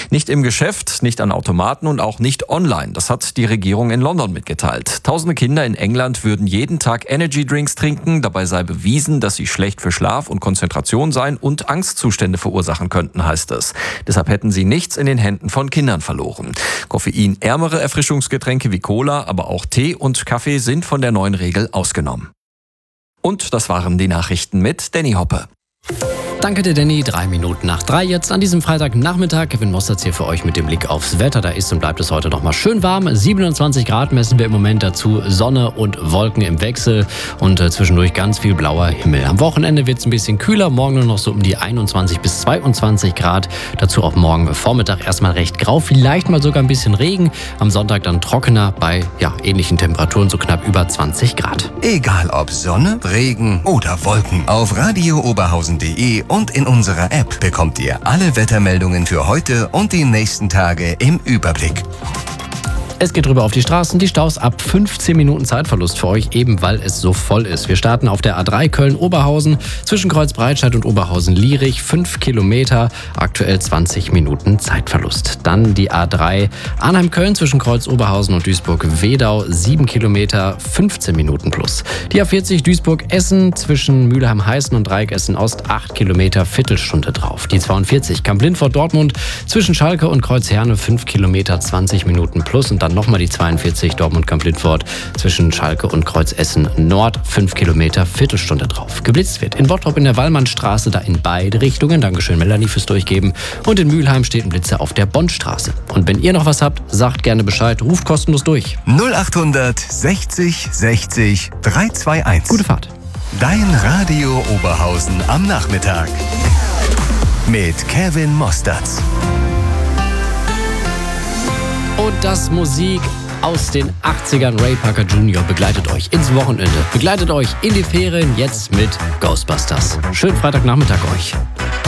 Nicht im Geschäft, nicht an Automaten und auch nicht online. Das hat die Regierung in London mitgeteilt. Tausende Kinder in England würden jeden Tag Energy-Drinks trinken. Dabei sei bewiesen, dass sie schlecht für Schlaf und Konzentration seien und Angstzustände verursachen könnten, heißt es. Deshalb hätten sie nichts in den Händen von Kindern verloren. Koffeinärmere Erfrischungsgetränke wie Cola, aber auch Tee und Kaffee sind von der neuen Regel ausgenommen. Und das waren die Nachrichten mit Danny Hoppe. Danke dir, Danny. 3:03 jetzt an diesem Freitagnachmittag. Kevin Mosterz hier für euch mit dem Blick aufs Wetter. Da ist und bleibt es heute noch mal schön warm. 27 Grad messen wir im Moment, dazu Sonne und Wolken im Wechsel und zwischendurch ganz viel blauer Himmel. Am Wochenende wird es ein bisschen kühler, morgen nur noch so um die 21 bis 22 Grad. Dazu auch morgen Vormittag erstmal recht grau, vielleicht mal sogar ein bisschen Regen. Am Sonntag dann trockener bei ähnlichen Temperaturen, so knapp über 20 Grad. Egal ob Sonne, Regen oder Wolken, auf radiooberhausen.de und in unserer App bekommt ihr alle Wettermeldungen für heute und die nächsten Tage im Überblick. Es geht rüber auf die Straßen, die Staus ab 15 Minuten Zeitverlust für euch, eben weil es so voll ist. Wir starten auf der A3 Köln-Oberhausen zwischen Kreuzbreitscheid und Oberhausen-Lierich, 5 Kilometer, aktuell 20 Minuten Zeitverlust. Dann die A3 Arnheim-Köln zwischen Kreuz-Oberhausen und Duisburg-Wedau, 7 Kilometer, 15 Minuten plus. Die A40 Duisburg-Essen zwischen Mülheim-Heißen und Dreieck Essen-Ost, 8 Kilometer, Viertelstunde drauf. Die 42 Kamp-Lindfort-Dortmund zwischen Schalke und Kreuzherne, 5 Kilometer, 20 Minuten plus. Und dann nochmal die 42 Dortmund-Kamp-Lindfort zwischen Schalke und Kreuz-Essen Nord, 5 Kilometer, Viertelstunde drauf. Geblitzt wird in Bottrop in der Wallmannstraße, da in beide Richtungen. Dankeschön, Melanie, fürs Durchgeben. Und in Mülheim steht ein Blitzer auf der Bonnstraße. Und wenn ihr noch was habt, sagt gerne Bescheid, ruft kostenlos durch. 0800 60 60 321. Gute Fahrt. Dein Radio Oberhausen am Nachmittag. Mit Kevin Mosterz. Und das Musik aus den 80ern. Ray Parker Jr. begleitet euch ins Wochenende, begleitet euch in die Ferien, jetzt mit Ghostbusters. Schönen Freitagnachmittag euch.